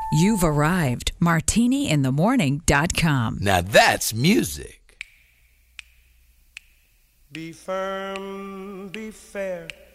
You've arrived. MartiniInTheMorning.com. Now that's music. Be firm, be fair,